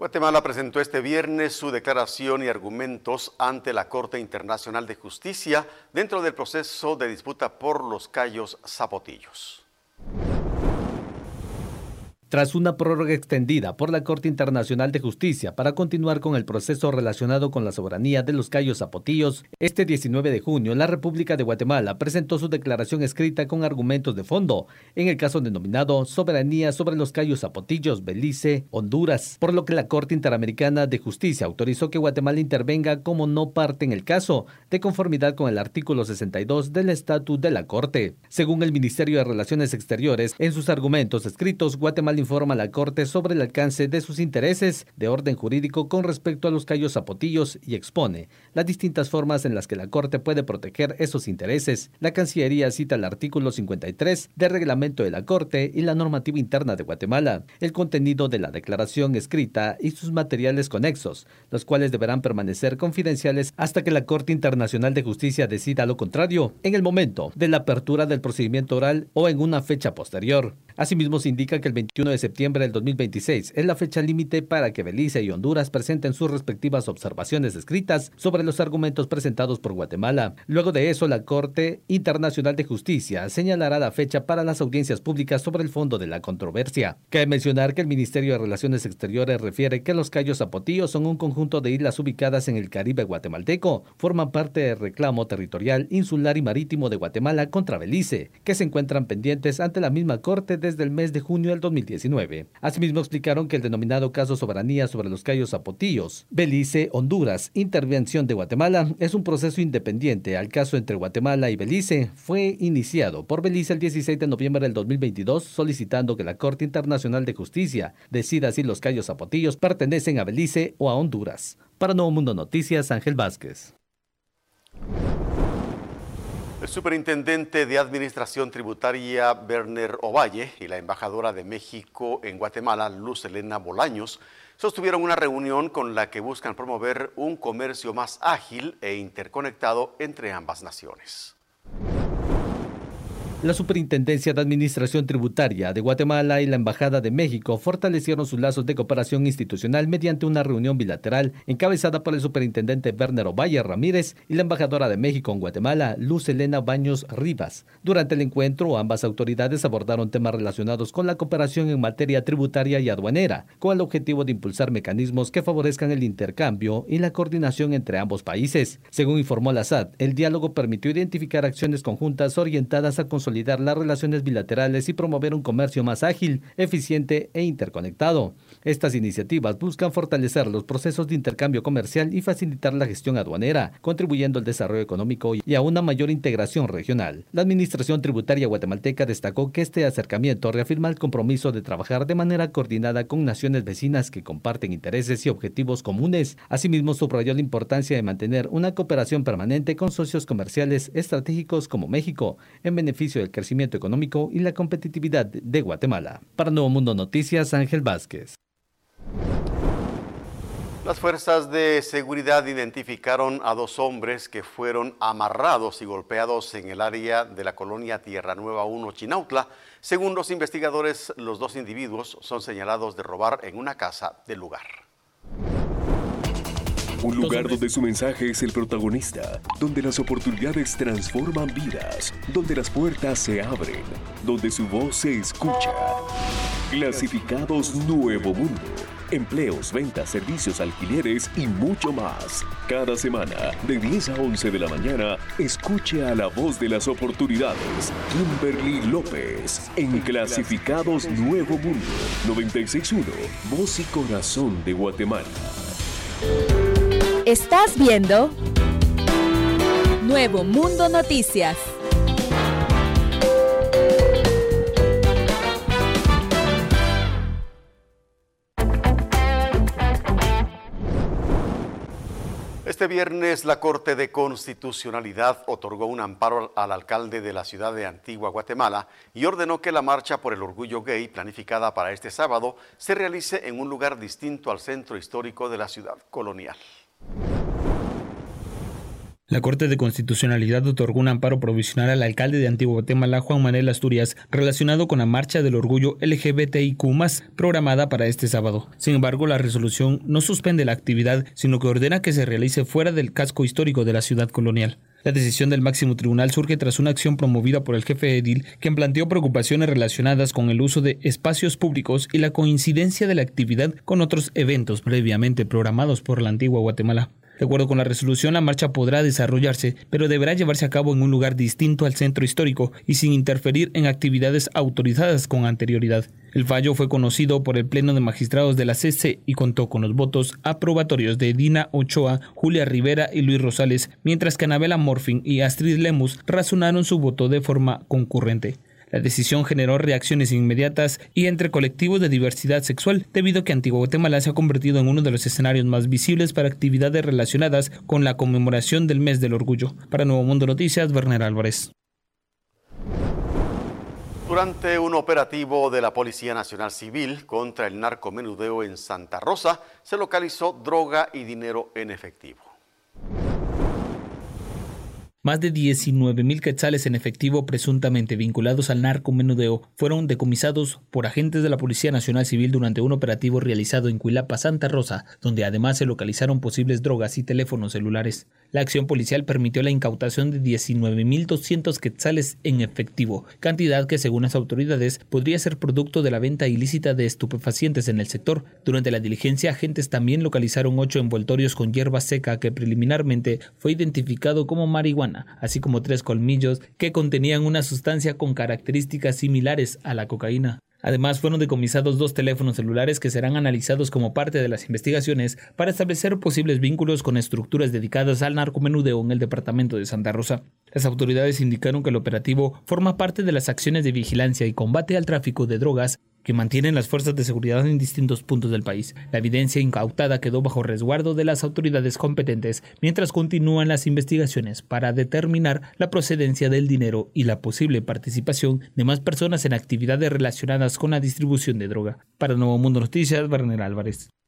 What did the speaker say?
Guatemala presentó este viernes su declaración y argumentos ante la Corte Internacional de Justicia dentro del proceso de disputa por los Cayos Zapotillos. Tras una prórroga extendida por la Corte Internacional de Justicia para continuar con el proceso relacionado con la soberanía de los Cayos Zapotillos, este 19 de junio la República de Guatemala presentó su declaración escrita con argumentos de fondo en el caso denominado Soberanía sobre los Cayos Zapotillos, Belice, Honduras, por lo que la Corte Interamericana de Justicia autorizó que Guatemala intervenga como no parte en el caso, de conformidad con el artículo 62 del Estatuto de la Corte. Según el Ministerio de Relaciones Exteriores, en sus argumentos escritos, Guatemala informa a la Corte sobre el alcance de sus intereses de orden jurídico con respecto a los Cayos Zapotillos y expone las distintas formas en las que la Corte puede proteger esos intereses. La Cancillería cita el artículo 53 del reglamento de la Corte y la normativa interna de Guatemala, el contenido de la declaración escrita y sus materiales conexos, los cuales deberán permanecer confidenciales hasta que la Corte Internacional de Justicia decida lo contrario, en el momento de la apertura del procedimiento oral o en una fecha posterior. Asimismo, se indica que el 21 de septiembre del 2026 es la fecha límite para que Belice y Honduras presenten sus respectivas observaciones escritas sobre los argumentos presentados por Guatemala. Luego de eso, la Corte Internacional de Justicia señalará la fecha para las audiencias públicas sobre el fondo de la controversia. Cabe mencionar que el Ministerio de Relaciones Exteriores refiere que los Cayos Zapotillos son un conjunto de islas ubicadas en el Caribe guatemalteco. Forman parte del reclamo territorial insular y marítimo de Guatemala contra Belice, que se encuentran pendientes ante la misma Corte desde el mes de junio del 2019. Asimismo, explicaron que el denominado caso Soberanía sobre los Cayos Zapotillos, Belice, Honduras, intervención de Guatemala, es un proceso independiente al caso entre Guatemala y Belice. Fue iniciado por Belice el 16 de noviembre del 2022, solicitando que la Corte Internacional de Justicia decida si los Cayos Zapotillos pertenecen a Belice o a Honduras. Para Nuevo Mundo Noticias, Ángel Vázquez. El superintendente de Administración Tributaria, Werner Ovalle, y la embajadora de México en Guatemala, Luz Helena Bolaños, sostuvieron una reunión con la que buscan promover un comercio más ágil e interconectado entre ambas naciones. La Superintendencia de Administración Tributaria de Guatemala y la Embajada de México fortalecieron sus lazos de cooperación institucional mediante una reunión bilateral encabezada por el superintendente Werner Ovalle Ramírez y la embajadora de México en Guatemala, Luz Helena Baños Rivas. Durante el encuentro, ambas autoridades abordaron temas relacionados con la cooperación en materia tributaria y aduanera, con el objetivo de impulsar mecanismos que favorezcan el intercambio y la coordinación entre ambos países. Según informó la SAT, el diálogo permitió identificar acciones conjuntas orientadas a consolidar las relaciones bilaterales y promover un comercio más ágil, eficiente e interconectado. Estas iniciativas buscan fortalecer los procesos de intercambio comercial y facilitar la gestión aduanera, contribuyendo al desarrollo económico y a una mayor integración regional. La Administración Tributaria guatemalteca destacó que este acercamiento reafirma el compromiso de trabajar de manera coordinada con naciones vecinas que comparten intereses y objetivos comunes. Asimismo, subrayó la importancia de mantener una cooperación permanente con socios comerciales estratégicos como México, en beneficio del crecimiento económico y la competitividad de Guatemala. Para Nuevo Mundo Noticias, Ángel Vázquez. Las fuerzas de seguridad identificaron a 2 hombres que fueron amarrados y golpeados en el área de la colonia Tierra Nueva 1, Chinautla. Según los investigadores, los 2 individuos son señalados de robar en una casa del lugar. Un lugar donde su mensaje es el protagonista, donde las oportunidades transforman vidas, donde las puertas se abren, donde su voz se escucha. Clasificados Nuevo Mundo. Empleos, ventas, servicios, alquileres y mucho más. Cada semana, de 10 a 11 de la mañana, escuche a la voz de las oportunidades. Kimberly López, en Clasificados Nuevo Mundo. 96.1, voz y corazón de Guatemala. Estás viendo Nuevo Mundo Noticias. Este viernes, la Corte de Constitucionalidad otorgó un amparo al alcalde de la ciudad de Antigua Guatemala y ordenó que la marcha por el orgullo gay, planificada para este sábado, se realice en un lugar distinto al centro histórico de la ciudad colonial. La Corte de Constitucionalidad otorgó un amparo provisional al alcalde de Antigua Guatemala, Juan Manuel Asturias, relacionado con la Marcha del Orgullo LGBTIQ+, programada para este sábado. Sin embargo, la resolución no suspende la actividad, sino que ordena que se realice fuera del casco histórico de la ciudad colonial. La decisión del máximo tribunal surge tras una acción promovida por el jefe edil, quien planteó preocupaciones relacionadas con el uso de espacios públicos y la coincidencia de la actividad con otros eventos previamente programados por la Antigua Guatemala. De acuerdo con la resolución, la marcha podrá desarrollarse, pero deberá llevarse a cabo en un lugar distinto al centro histórico y sin interferir en actividades autorizadas con anterioridad. El fallo fue conocido por el Pleno de Magistrados de la CC y contó con los votos aprobatorios de Dina Ochoa, Julia Rivera y Luis Rosales, mientras que Anabela Morfin y Astrid Lemus razonaron su voto de forma concurrente. La decisión generó reacciones inmediatas y entre colectivos de diversidad sexual, debido a que Antigua Guatemala se ha convertido en uno de los escenarios más visibles para actividades relacionadas con la conmemoración del Mes del Orgullo. Para Nuevo Mundo Noticias, Werner Álvarez. Durante un operativo de la Policía Nacional Civil contra el narcomenudeo en Santa Rosa, se localizó droga y dinero en efectivo. Más de 19,000 quetzales en efectivo presuntamente vinculados al narcomenudeo fueron decomisados por agentes de la Policía Nacional Civil durante un operativo realizado en Cuilapa, Santa Rosa, donde además se localizaron posibles drogas y teléfonos celulares. La acción policial permitió la incautación de 19,200 quetzales en efectivo, cantidad que según las autoridades podría ser producto de la venta ilícita de estupefacientes en el sector. Durante la diligencia, agentes también localizaron 8 envoltorios con hierba seca que preliminarmente fue identificado como marihuana, así como 3 colmillos que contenían una sustancia con características similares a la cocaína. Además, fueron decomisados 2 teléfonos celulares que serán analizados como parte de las investigaciones para establecer posibles vínculos con estructuras dedicadas al narcomenudeo en el departamento de Santa Rosa. Las autoridades indicaron que el operativo forma parte de las acciones de vigilancia y combate al tráfico de drogas que mantienen las fuerzas de seguridad en distintos puntos del país. La evidencia incautada quedó bajo resguardo de las autoridades competentes mientras continúan las investigaciones para determinar la procedencia del dinero y la posible participación de más personas en actividades relacionadas con la distribución de droga. Para Nuevo Mundo Noticias, Werner Álvarez.